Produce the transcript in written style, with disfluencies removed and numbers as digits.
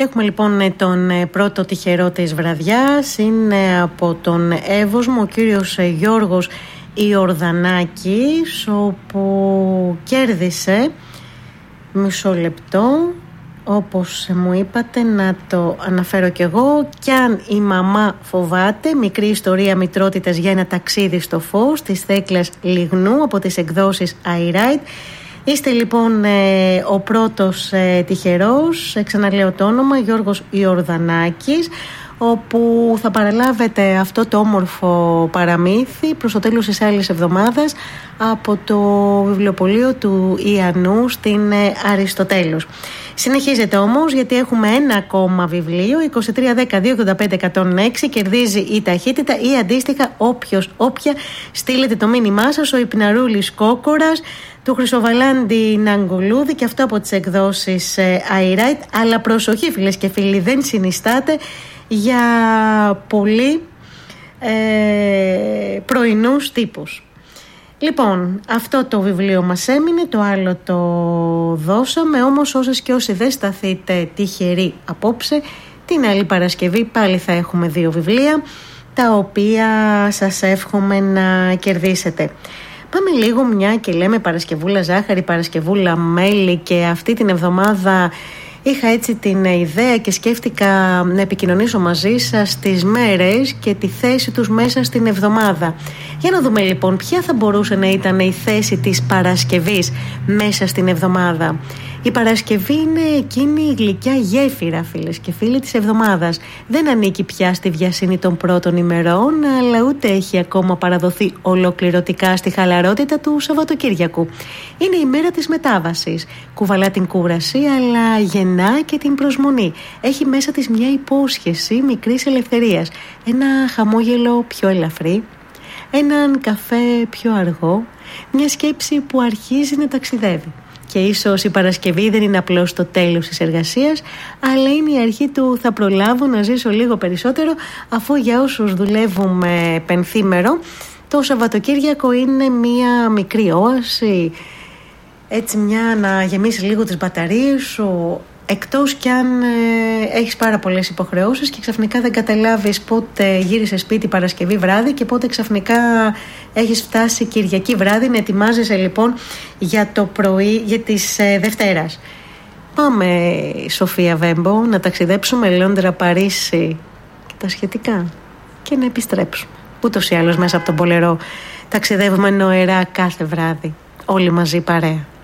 Και έχουμε λοιπόν τον πρώτο τυχερό της βραδιάς. Είναι από τον Εύωσμο, ο κύριος Γιώργος Ιορδανάκης, όπου κέρδισε, μισό λεπτό, όπως μου είπατε να το αναφέρω κι εγώ, «Κι αν η μαμά φοβάται», μικρή ιστορία μητρότητας για ένα ταξίδι στο φως, της Θέκλας Λιγνού, από τις εκδόσεις iWrite. Είστε λοιπόν ο πρώτος τυχερός, ξαναλέω το όνομα, Γιώργος Ιορδανάκης, όπου θα παραλάβετε αυτό το όμορφο παραμύθι προς το τέλος της άλλης εβδομάδας από το βιβλιοπωλείο του Ιαννού στην Αριστοτέλους. Συνεχίζεται όμως, γιατί έχουμε ένα ακόμα βιβλίο, 2310-285-106, κερδίζει η ταχύτητα ή αντίστοιχα όποια στείλετε το μήνυμά σας, ο Υπναρούλης Κόκορας του Χρυσοβαλάντη Ναγκουλούδη, και αυτό από τις εκδόσεις iWrite. Αλλά προσοχή φίλες και φίλοι, δεν συνιστάτε για πολύ πρωινούς τύπους. Λοιπόν, αυτό το βιβλίο μας έμεινε, το άλλο το δώσαμε. Όμως όσες και όσοι δεν σταθείτε τυχεροί απόψε, την άλλη Παρασκευή πάλι θα έχουμε 2 βιβλία, τα οποία σας εύχομαι να κερδίσετε. Πάμε λίγο, μια και λέμε Παρασκευούλα ζάχαρη, Παρασκευούλα μέλι, και αυτή την εβδομάδα είχα έτσι την ιδέα και σκέφτηκα να επικοινωνήσω μαζί σας τις μέρες και τη θέση τους μέσα στην εβδομάδα. Για να δούμε λοιπόν ποια θα μπορούσε να ήταν η θέση της Παρασκευής μέσα στην εβδομάδα. Η Παρασκευή είναι εκείνη η γλυκιά γέφυρα, φίλες και φίλοι, της εβδομάδας. Δεν ανήκει πια στη βιασύνη των πρώτων ημερών, αλλά ούτε έχει ακόμα παραδοθεί ολοκληρωτικά στη χαλαρότητα του Σαββατοκύριακου. Είναι η μέρα της μετάβασης. Κουβαλά την κούραση, αλλά γεννά και την προσμονή. Έχει μέσα της μια υπόσχεση μικρής ελευθερίας. Ένα χαμόγελο πιο ελαφρύ, έναν καφέ πιο αργό, μια σκέψη που αρχίζει να ταξιδεύει. Και ίσως η Παρασκευή δεν είναι απλώς το τέλος της εργασίας, αλλά είναι η αρχή του «θα προλάβω να ζήσω λίγο περισσότερο», αφού για όσους δουλεύουμε πενθήμερο, το Σαββατοκύριακο είναι μια μικρή όαση, έτσι μια να γεμίσει λίγο τις μπαταρίες σου, εκτός κι αν έχεις πάρα πολλές υποχρεώσεις και ξαφνικά δεν καταλάβεις πότε γύρισες σπίτι Παρασκευή βράδυ και πότε ξαφνικά έχεις φτάσει Κυριακή βράδυ. Να ετοιμάζεσαι λοιπόν για το πρωί για της Δευτέρας. Πάμε, Σοφία Βέμπο, να ταξιδέψουμε Λόντρα, Παρίσι και τα σχετικά, και να επιστρέψουμε. Ούτως ή άλλως μέσα από τον Πολερό ταξιδεύουμε νοερά κάθε βράδυ, όλοι μαζί παρέα.